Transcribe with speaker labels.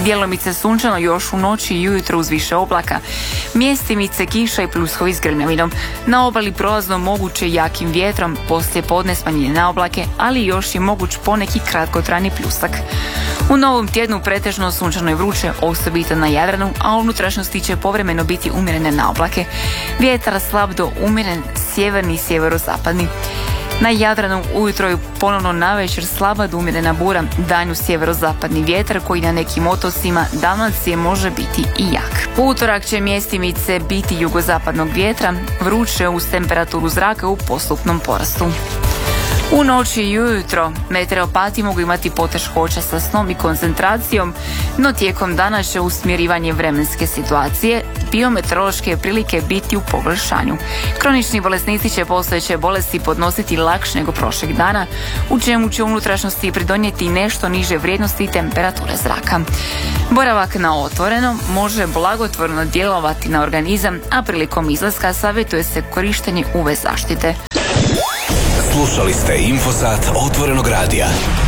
Speaker 1: Djelomice sunčano još u noći i ujutro uz više oblaka. Mjestimice kiša i pljuskovi s grmljavinom. Na obali prolazno moguće jakim vjetrom, poslije podne smanjenje na oblake, ali još je moguć poneki kratkotrajni pljusak. U novom tjednu pretežno sunčano i vruće, osobito na Jadranu, a u unutrašnjosti će povremeno biti umjerene na oblake. Vjetar slab do umjeren sjeverni i sjeverozapadni. Na Jadranu ujutro je ponovno navečer slaba do umjerena bura, danju sjeverozapadni vjetar koji na nekim otocima Dalmacije može biti i jak. U utorak će mjestimice biti jugozapadnog vjetra, vruće uz temperaturu zraka u postupnom porastu. U noći i ujutro meteoropati mogu imati poteškoća sa snom i koncentracijom, no tijekom dana će usmjerivanje vremenske situacije biometeorološke prilike biti u poboljšanju. Kronični bolesnici će postojeće bolesti podnositi lakše nego prošlih dana, u čemu će unutrašnjosti pridonijeti nešto niže vrijednosti temperature zraka. Boravak na otvorenom može blagotvorno djelovati na organizam, a prilikom izlaska savjetuje se korištenje UV zaštite.
Speaker 2: Slušali ste Infosat Otvorenog radija.